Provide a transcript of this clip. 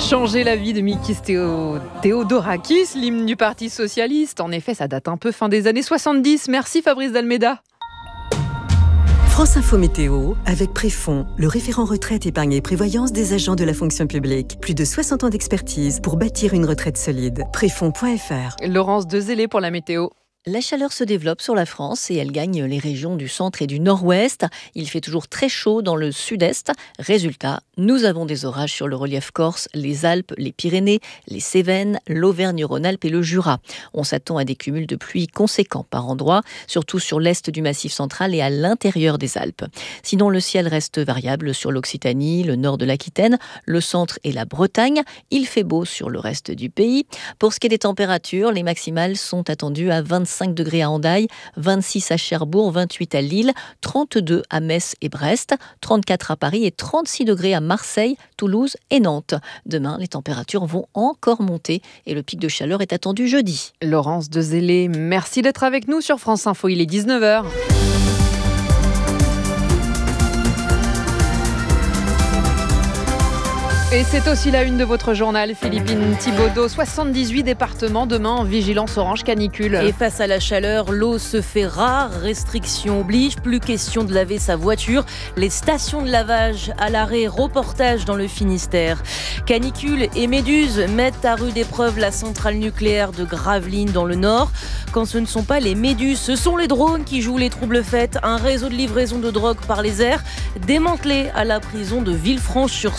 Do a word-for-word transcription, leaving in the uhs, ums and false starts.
Changer la vie de Mikis Théo... Théodorakis, l'hymne du Parti Socialiste. En effet, ça date un peu fin des années soixante-dix. Merci Fabrice Dalméda. France Info Météo, avec Préfond, le référent retraite, épargne et prévoyance des agents de la fonction publique. Plus de soixante ans d'expertise pour bâtir une retraite solide. Préfond point f r. Laurence Dezélé pour la météo. La chaleur se développe sur la France et elle gagne les régions du centre et du nord-ouest. Il fait toujours très chaud dans le sud-est. Résultat, nous avons des orages sur le relief corse, les Alpes, les Pyrénées, les Cévennes, l'Auvergne-Rhône-Alpes et le Jura. On s'attend à des cumuls de pluie conséquents par endroits, surtout sur l'est du Massif central et à l'intérieur des Alpes. Sinon, le ciel reste variable sur l'Occitanie, le nord de l'Aquitaine, le centre et la Bretagne. Il fait beau sur le reste du pays. Pour ce qui est des températures, les maximales sont attendues à vingt-cinq degrés à Hendaye, vingt-six à Cherbourg, vingt-huit à Lille, trente-deux à Metz et Brest, trente-quatre à Paris et trente-six degrés à Marseille, Toulouse et Nantes. Demain, les températures vont encore monter et le pic de chaleur est attendu jeudi. Laurence Dezélé, merci d'être avec nous sur France Info. Il est dix-neuf heures. Et c'est aussi la une de votre journal, Philippine Thibaudot. soixante-dix-huit départements demain en vigilance orange canicule. Et face à la chaleur, l'eau se fait rare. Restrictions oblige, plus question de laver sa voiture. Les stations de lavage à l'arrêt, reportage dans le Finistère. Canicule et méduses mettent à rude épreuve la centrale nucléaire de Gravelines dans le Nord. Quand ce ne sont pas les méduses, ce sont les drones qui jouent les troubles faits. Un réseau de livraison de drogue par les airs démantelé à la prison de Villefranche-sur-Saône.